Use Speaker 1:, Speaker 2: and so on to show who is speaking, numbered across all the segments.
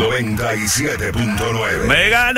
Speaker 1: 97.9.
Speaker 2: Mega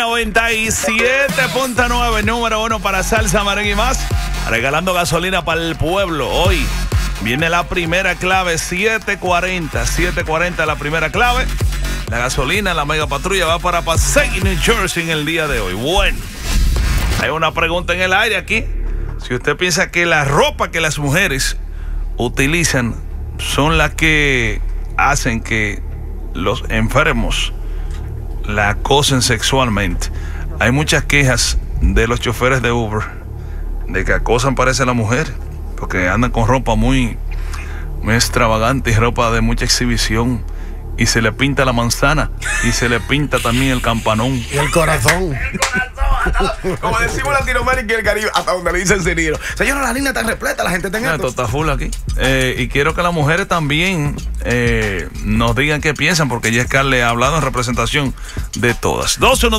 Speaker 2: 97.9, número 1 para salsa, merengue y más. Regalando gasolina para el pueblo. Hoy viene la primera clave, 7:40 la primera clave. La gasolina, la mega patrulla va para Passaic, New Jersey en el día de hoy. Bueno, hay una pregunta en el aire aquí. Si usted piensa que la ropa que las mujeres utilizan son las que hacen que los enfermos la acosen sexualmente. Hay muchas quejas de los choferes de Uber de que acosan, parece, a la mujer porque andan con ropa muy extravagante y ropa de mucha exhibición, y se le pinta la manzana y se le pinta también el campanón
Speaker 3: y el corazón.
Speaker 4: Como decimos en Latinoamérica y el Caribe, hasta donde le dicen Cirilo. Señora, la línea está repleta, la gente está en esto.
Speaker 2: Está full aquí. Y quiero que las mujeres también nos digan qué piensan, porque Yescar le ha hablado en representación de todas.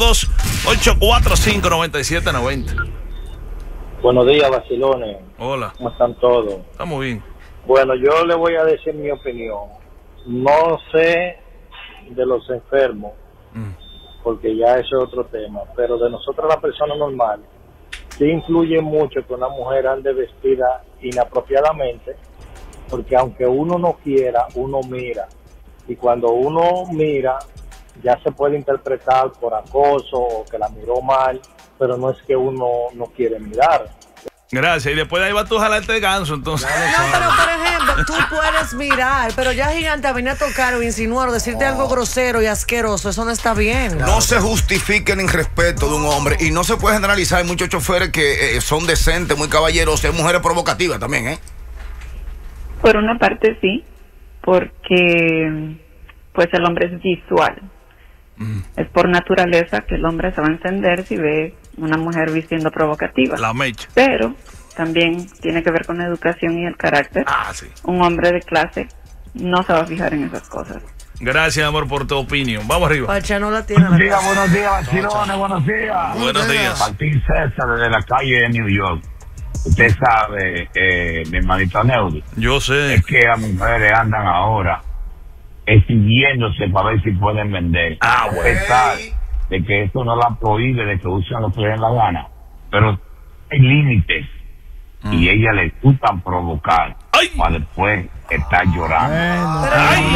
Speaker 2: 212-845-9790.
Speaker 5: Buenos días, vacilones.
Speaker 2: Hola.
Speaker 5: ¿Cómo están todos?
Speaker 2: Estamos bien.
Speaker 5: Bueno, yo le voy a decir mi opinión. No sé de los enfermos, porque ya eso es otro tema, pero de nosotros, la persona normal, sí influye mucho que una mujer ande vestida inapropiadamente, porque aunque uno no quiera, uno mira, y cuando uno mira ya se puede interpretar por acoso o que la miró mal, pero no es que uno no quiere mirar.
Speaker 2: Gracias. Y después de ahí vas tú a jalarte de ganso, entonces.
Speaker 6: No, pero por ejemplo, tú puedes mirar, pero ya Gigante venir a tocar o insinuar o decirte algo grosero y asqueroso, eso no está bien.
Speaker 4: No se justifiquen en respeto de un hombre, y no se puede generalizar. Hay muchos choferes que son decentes, muy caballeros, hay mujeres provocativas también, ¿eh?
Speaker 7: Por una parte sí, porque pues el hombre es visual. Es por naturaleza que el hombre se va a encender si ve una mujer vistiendo provocativa.
Speaker 2: La mecha.
Speaker 7: Pero también tiene que ver con la educación y el carácter.
Speaker 2: Sí.
Speaker 7: Un hombre de clase no se va a fijar en esas cosas.
Speaker 2: Gracias, amor, por tu opinión. Vamos arriba.
Speaker 6: Pacha no la tiene.
Speaker 8: Buenos días, vacilones, buenos días.
Speaker 2: Buenos días.
Speaker 8: Martín César, desde la calle de New York. Usted sabe, mi hermanito Neudi.
Speaker 2: Yo sé.
Speaker 8: Es que las mujeres andan ahora exhibiéndose para ver si pueden vender. A pesar de que esto no la prohíbe de que usen lo que les den la gana, pero hay límites, y a ella le gustan provocar para después estar llorando.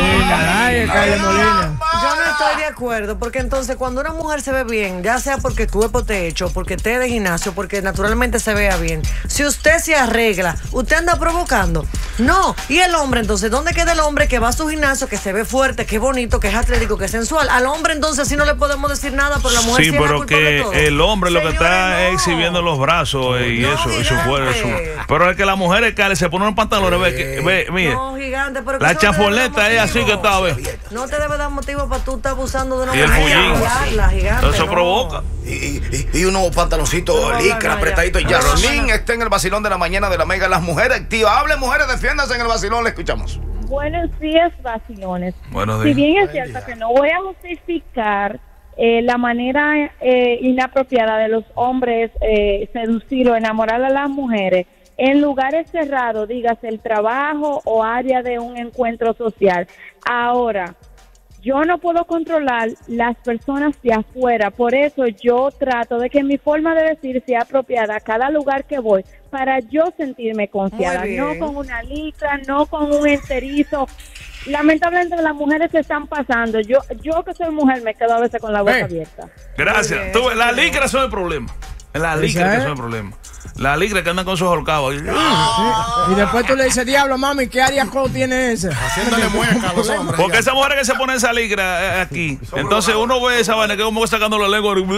Speaker 6: Yo no estoy de acuerdo, porque entonces cuando una mujer se ve bien, ya sea porque tu cuerpo te hecho, porque esté de gimnasio, porque naturalmente se vea bien, si usted se arregla, usted anda provocando. No. Y el hombre, entonces, ¿dónde queda el hombre que va a su gimnasio, que se ve fuerte, que es bonito, que es atlético, que es sensual? Al hombre entonces sí no le podemos decir nada, pero la mujer
Speaker 2: sí,
Speaker 6: sí es la
Speaker 2: pero
Speaker 6: culpa de todo.
Speaker 2: que el hombre lo que
Speaker 6: Señores,
Speaker 2: está
Speaker 6: no.
Speaker 2: exhibiendo los brazos y eso, y su cuerpo. Pero es que las mujeres, Cale, se ponen unos pantalones, mire.
Speaker 6: No, Gigante, pero
Speaker 2: la chafoleta es así que está, ve.
Speaker 6: No te debe dar motivo para tú estar abusando de una
Speaker 2: Y el
Speaker 6: mujer.
Speaker 2: Gigante, eso provoca.
Speaker 4: Y unos pantaloncitos licra, apretaditos. Yasmín está en el vacilón de la mañana de la Mega. Las mujeres activas. Hablen, mujeres, defiéndanse en el vacilón. Le escuchamos.
Speaker 9: Buenos días, vacilones.
Speaker 2: Buenos días.
Speaker 9: Si bien es cierto que no voy a justificar la manera inapropiada de los hombres seducir o enamorar a las mujeres en lugares cerrados, dígase el trabajo o área de un encuentro social. Ahora, yo no puedo controlar las personas de afuera, por eso yo trato de que mi forma de vestir sea apropiada a cada lugar que voy, para yo sentirme confiada, no con una licra, no con un enterizo. Lamentablemente las mujeres se están pasando. Yo que soy mujer me quedo a veces con la boca abierta.
Speaker 2: Gracias. Tú, la licra son el problema. La licra que son el problema. La licra que andan con sus ahorcados.
Speaker 3: Y después tú le dices, diablo, mami, ¿qué área code tiene esa?
Speaker 4: Haciéndole mueca a los hombres.
Speaker 2: Porque esa mujer que se pone esa licra aquí, entonces uno ve esa vaina que como sacando la lengua.
Speaker 6: Oye,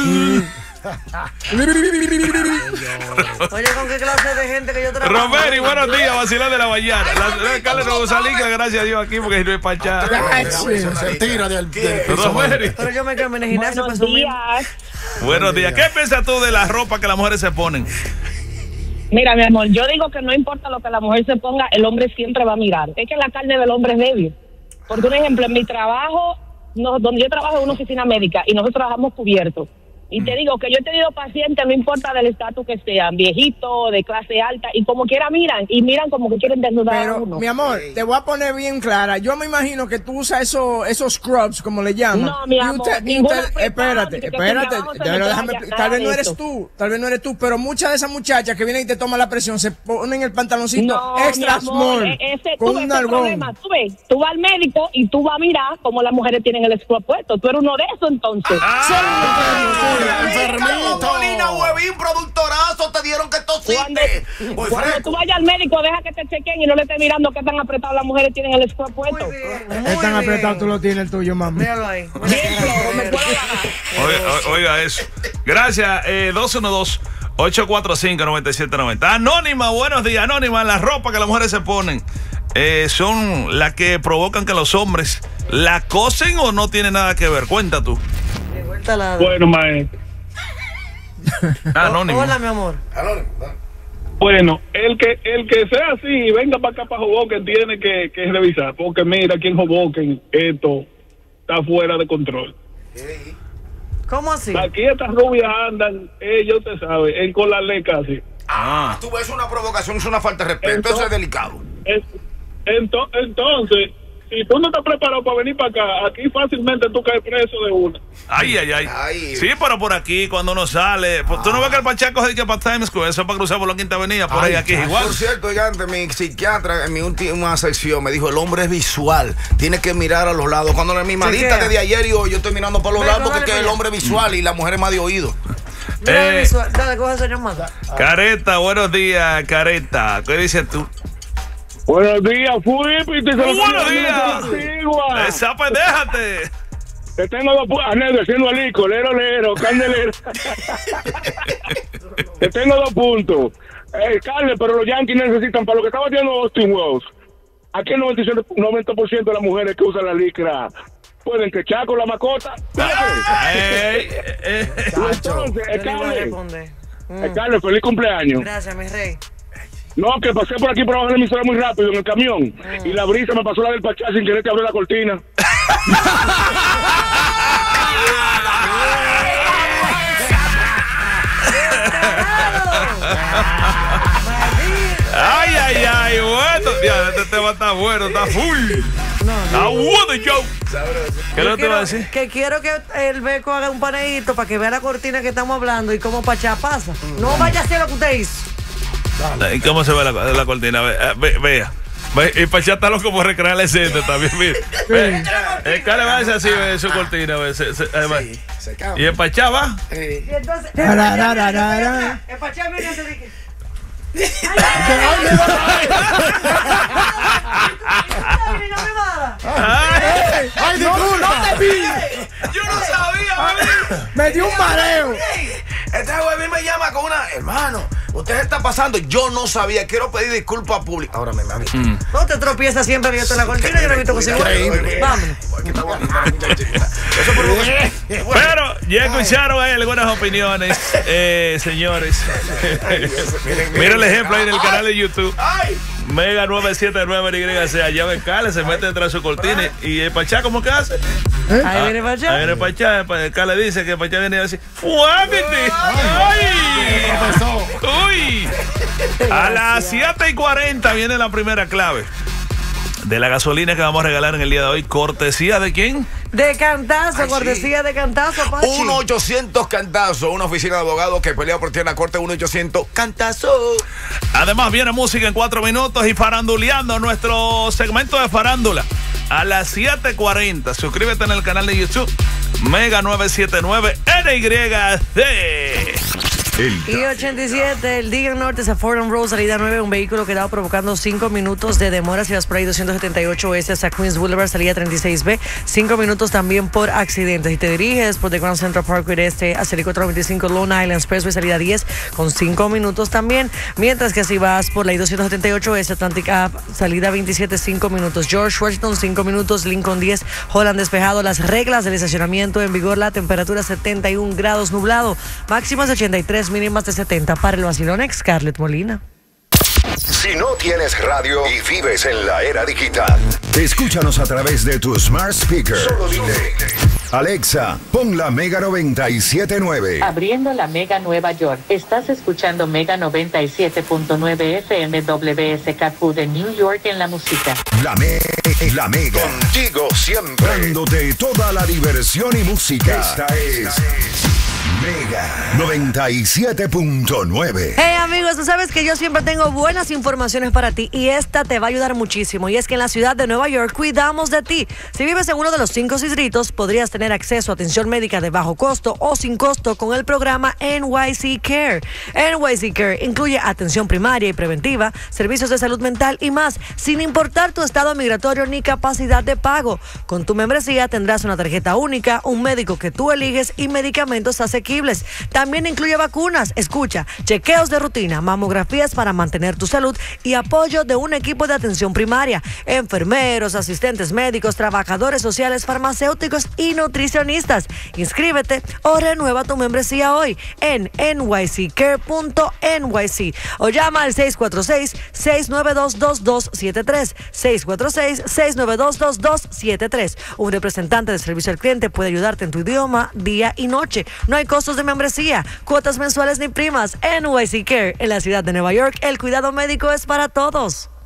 Speaker 6: ¿con qué clase de gente que yo trabajo?
Speaker 2: Romeri, buenos días, vacilón de la mañana. La Carla no usa licra, gracias a Dios, aquí, porque no es panchada.
Speaker 4: Se tira del
Speaker 2: Romeri.
Speaker 6: Pero yo me quedo en el gimnasio.
Speaker 9: Buenos días.
Speaker 2: Buenos días. ¿Qué piensas tú de la ropa que las mujeres se ponen?
Speaker 10: Mira, mi amor, yo digo que no importa lo que la mujer se ponga, el hombre siempre va a mirar. Es que la carne del hombre es débil. Porque, un ejemplo, en mi trabajo, donde yo trabajo en una oficina médica y nosotros trabajamos cubiertos. Y te digo que yo he tenido pacientes, no importa del estatus que sean, viejitos, de clase alta, y como quiera miran, y miran como que quieren desnudar a
Speaker 3: Pero,
Speaker 10: uno.
Speaker 3: mi amor, te voy a poner bien clara. Yo me imagino que tú usas esos scrubs, como le llaman.
Speaker 10: No, mi amor, ninguna
Speaker 3: espérate. Tal vez no eres tú, pero muchas de esas muchachas que vienen y te toman la presión se ponen el pantaloncito extra small, con un algón.
Speaker 10: Tú vas al médico y tú vas a mirar cómo las mujeres tienen el scrub puesto. Tú eres uno de esos, entonces.
Speaker 4: Enfermito. Molina, huevín, productorazo, te dieron que tosiste.
Speaker 10: Cuando tú vayas al médico, deja que te chequen y no le estés mirando qué tan apretado las mujeres tienen el scrub puesto.
Speaker 3: Es tan apretado, tú lo tienes el tuyo, mami.
Speaker 6: Míralo ahí.
Speaker 2: Oiga eso. Gracias, 212-845-9790. Anónima, buenos días. Anónima, las ropas que las mujeres se ponen son las que provocan que los hombres la acosen o no tiene nada que ver. Cuenta tú.
Speaker 1: Bueno, maestro.
Speaker 2: Anónimo.
Speaker 6: Hola, mi amor.
Speaker 1: Bueno, el que sea así y venga para acá para Hoboken tiene que revisar, porque mira, aquí en Hoboken esto está fuera de control.
Speaker 6: ¿Cómo así?
Speaker 1: Aquí estas rubias andan, ellos te saben, con la ley casi.
Speaker 4: Tú ves una provocación, es una falta de respeto, eso es delicado.
Speaker 1: Entonces, si tú no estás preparado para venir para acá, aquí fácilmente tú caes preso de una.
Speaker 2: Ay. Sí, pero por aquí, cuando uno sale, pues, tú no ves que el Pachaco se dice para Times Square, eso es para cruzar por la Quinta Avenida, por ahí aquí es igual.
Speaker 4: Por cierto, oigan, mi psiquiatra en mi última sección me dijo, el hombre es visual, tiene que mirar a los lados. Cuando la mismadita desde ayer y hoy yo estoy mirando para los lados porque es que el hombre es visual y la mujer es más de oído.
Speaker 6: Dale, coge esa llamada.
Speaker 2: Careta, buenos días, Careta. ¿Qué dices tú?
Speaker 1: Buenos días, Fuipi.
Speaker 2: Buenos días. Esa pues déjate.
Speaker 1: Te tengo dos puntos. Haciendo el ico, lero, candelero. Te tengo 2 puntos. Carle, pero los Yankees necesitan, para lo que estaba haciendo Austin Wells, aquí el 90% de las mujeres que usan la licra pueden quechar con la mascota. Entonces, Carle, feliz cumpleaños.
Speaker 6: Gracias, mi rey.
Speaker 1: No, que pasé por aquí por abajo de la emisora muy rápido en el camión y la brisa me pasó la del Pachá sin querer te abrió la cortina.
Speaker 2: Ay, bueno, este tema está bueno, está full. Está bueno, yo. ¿Qué le te va a decir?
Speaker 6: Que quiero que el Beco haga un paneíto para que vea la cortina que estamos hablando y cómo Pachá pasa. No vaya a hacer lo que usted hizo.
Speaker 2: ¿Y cómo se ve la cortina? Vea. Y Pachá está loco por recrear la escena también, mire. El Cale va a decir así, ve su cortina. Y el Pachá va.
Speaker 6: Y entonces, el Pachá viene y se dice...
Speaker 3: ¡Ay, disculpa!
Speaker 2: Yo no sabía,
Speaker 3: me dio un mareo.
Speaker 4: Este güey me llama con una... Hermano, usted se está pasando. Yo no sabía. Quiero pedir disculpas públicas. Ahora me ha visto.
Speaker 6: No te tropiezas siempre abierto en la cortina. Yo no he visto cosas igual. Vámonos.
Speaker 2: Pero ya escucharon ahí algunas opiniones, señores. Mira el ejemplo ahí en el canal de YouTube. Mega 979 YC. Allá ve Cale, se mete detrás de su cortina. ¿Y el Pachá cómo que hace?
Speaker 6: Ahí viene Pachá.
Speaker 2: Ahí viene Pachá. Cale dice que Pachá viene a decir ¡Fuápite! ¡Uy! A las 7:40 viene la primera clave de la gasolina que vamos a regalar en el día de hoy. ¿Cortesía de quién?
Speaker 6: De Cantazo, cortesía de Cantazo, Pachi.
Speaker 4: 1-800 Cantazo, una oficina de abogados que pelea por ti en la corte. 1-800 Cantazo.
Speaker 2: Además viene música en 4 minutos y faranduleando nuestro segmento de farándula a las 7:40. Suscríbete en el canal de YouTube Mega 979 NYC.
Speaker 6: Y 87, el Digan Norte a Fordham Road, salida 9, un vehículo que estaba provocando 5 minutos de demora. Si vas por ahí 278S hasta Queens Boulevard, salida 36B, 5 minutos también por accidentes. Si te diriges por The Grand Central Parkway Este hacia el 425 Long Island Expressway, salida 10 con 5 minutos también. Mientras que si vas por la I-278S Atlantic Ave, salida 27, 5 minutos. George Washington, 5 minutos. Lincoln 10, Holland despejado. Las reglas del estacionamiento en vigor, la temperatura 71 grados nublado, máximas de 83, mínimas de 70. Para el vacilón, Scarlett Molina.
Speaker 11: Si no tienes radio y vives en la era digital, escúchanos a través de tu smart speaker. Solo dile: Alexa, pon la Mega 97.9.
Speaker 12: Abriendo la Mega Nueva York. Estás escuchando Mega 97.9 FM WSKQ de New York en la música.
Speaker 11: La Mega. Contigo siempre. Dándote toda la diversión y música. Esta es Mega 97.9.
Speaker 6: Hey amigos, tú sabes que yo siempre tengo buenas informaciones para ti y esta te va a ayudar muchísimo. Y es que en la ciudad de Nueva York cuidamos de ti. Si vives en uno de los 5 distritos, podrías tener acceso a atención médica de bajo costo o sin costo con el programa NYC Care. NYC Care incluye atención primaria y preventiva, servicios de salud mental y más, sin importar tu estado migratorio ni capacidad de pago. Con tu membresía tendrás una tarjeta única, un médico que tú eliges y medicamentos asequibles. También incluye vacunas, escucha, chequeos de rutina, mamografías para mantener tu salud y apoyo de un equipo de atención primaria, enfermeros, asistentes médicos, trabajadores sociales, farmacéuticos y nutricionistas. Inscríbete o renueva tu membresía hoy en nyccare.nyc o llama al 646-692-2273, 646-692-2273. Un representante de servicio al cliente puede ayudarte en tu idioma, día y noche. No hay costos de membresía, cuotas mensuales ni primas. NYC Care, en la ciudad de Nueva York, el cuidado médico es para todos.